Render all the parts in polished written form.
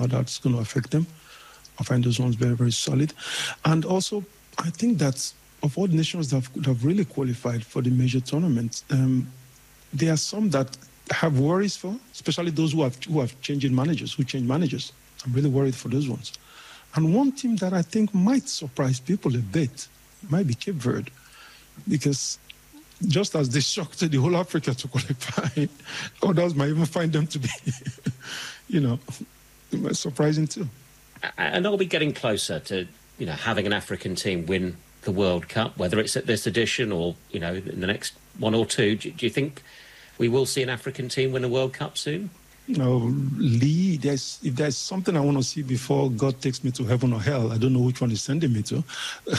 how that's going to affect them. I find those ones very, very solid. And also, I think that of all the nations that have really qualified for the major tournaments, there are some that have worries for, especially those who have changed managers. I'm really worried for those ones. And one team that I think might surprise people a bit might be Cape Verde, because just as they shocked the whole Africa to qualify, others might even find them to be, surprising too. And are we getting closer to, having an African team win the World Cup, whether it's at this edition or, in the next one or two? Do you think we will see an African team win a World Cup soon? Lee, if there's something I want to see before God takes me to heaven or hell, I don't know which one he's sending me to.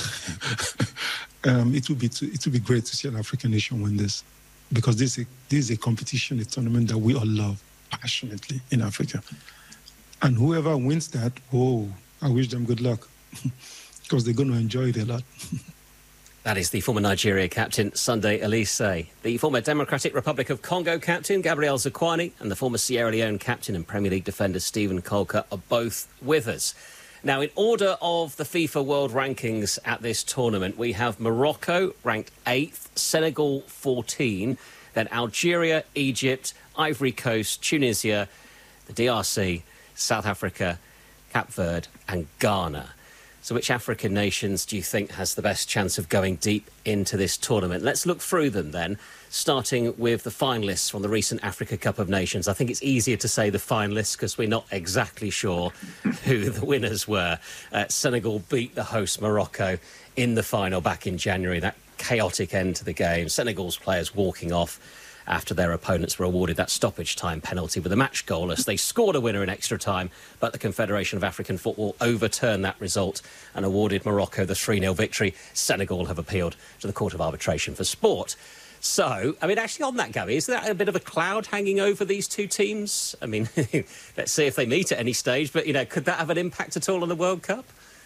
It would be great to see an African nation win this, because this is a competition, a tournament that we all love passionately in Africa. And whoever wins that, I wish them good luck, because they're going to enjoy it a lot. That is the former Nigeria captain, Sunday Oliseh. The former Democratic Republic of Congo captain, Gabriel Zakuani, and the former Sierra Leone captain and Premier League defender, Steven Kolka, are both with us. Now, in order of the FIFA World Rankings at this tournament, we have Morocco ranked 8th, Senegal 14, then Algeria, Egypt, Ivory Coast, Tunisia, the DRC, South Africa, Cape Verde and Ghana. So which African nations do you think has the best chance of going deep into this tournament? Let's look through them then, starting with the finalists from the recent Africa Cup of Nations. I think it's easier to say the finalists because we're not exactly sure who the winners were. Senegal beat the host Morocco in the final back in January. That chaotic end to the game. Senegal's players walking off after their opponents were awarded that stoppage time penalty with a match goalless. They scored a winner in extra time, but the Confederation of African Football overturned that result and awarded Morocco the 3-0 victory. Senegal have appealed to the Court of Arbitration for Sport. So, actually on that, Gabby, is that a bit of a cloud hanging over these two teams? Let's see if they meet at any stage, but, could that have an impact at all on the World Cup?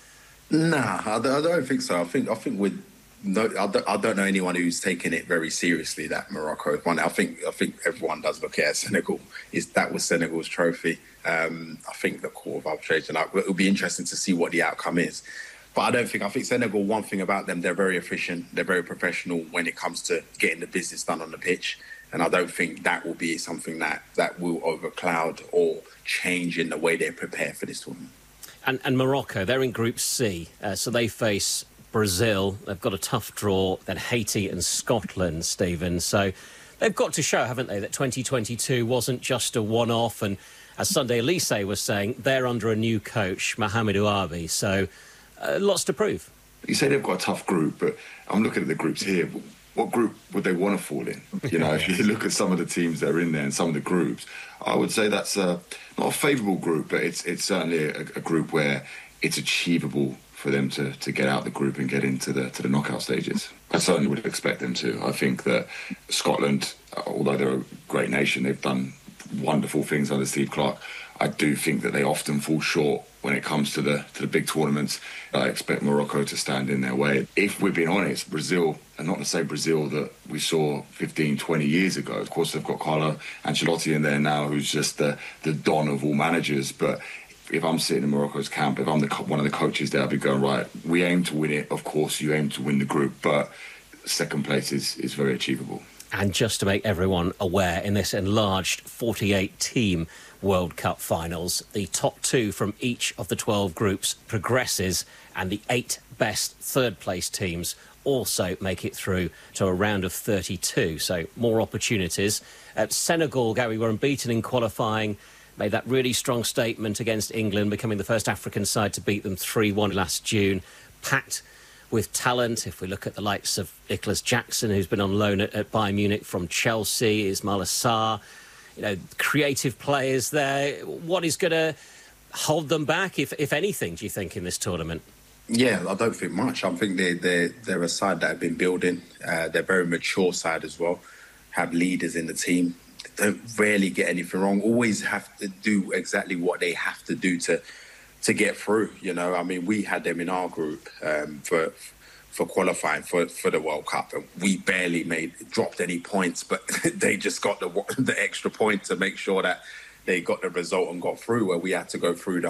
Nah, I don't think so. I think with... No, I don't know anyone who's taken it very seriously, that Morocco one. I think everyone does look at Senegal. That was Senegal's trophy. I think the Court of Arbitration, it'll be interesting to see what the outcome is. But I think Senegal, one thing about them, they're very efficient, they're very professional when it comes to getting the business done on the pitch. And I don't think that will be something that will overcloud or change in the way they prepare for this tournament. And Morocco, they're in Group C, so they face Brazil. They've got a tough draw, then Haiti and Scotland, Stephen. So they've got to show, haven't they, that 2022 wasn't just a one-off. And as Sunday Oliseh was saying, they're under a new coach, Mahamadou Abi. So lots to prove. You say they've got a tough group, but I'm looking at the groups here. What group would they want to fall in? If you look at some of the teams that are in there and some of the groups, I would say that's not a favourable group, but it's certainly a group where it's achievable for them to get out the group and get into the knockout stages. I certainly would expect them to. I think that Scotland, although they're a great nation, they've done wonderful things under Steve Clarke. I do think that they often fall short when it comes to the big tournaments. I expect Morocco to stand in their way. If we're being honest, Brazil, and not the same Brazil that we saw 15, 20 years ago. Of course, they've got Carlo Ancelotti in there now, who's just the don of all managers, but if I'm sitting in Morocco's camp, if I'm one of the coaches there, I'd be going, right, we aim to win it. Of course, you aim to win the group, but second place is very achievable. And just to make everyone aware, in this enlarged 48-team World Cup finals, the top 2 from each of the 12 groups progresses, and the 8 best third-place teams also make it through to a round of 32. So more opportunities. Senegal, Gary, were unbeaten in qualifying, made that really strong statement against England, becoming the first African side to beat them 3-1 last June. Packed with talent. If we look at the likes of Nicholas Jackson, who's been on loan at Bayern Munich from Chelsea, Ismail Assar, creative players there. What is going to hold them back, if anything, do you think, in this tournament? Yeah, I don't think much. I think they're a side that have been building. They're a very mature side as well. Have leaders in the team. Don't rarely get anything wrong. Always have to do exactly what they have to do to get through. We had them in our group for qualifying for the World Cup, and we barely dropped any points, but they just got the extra point to make sure that they got the result and got through, where we had to go through the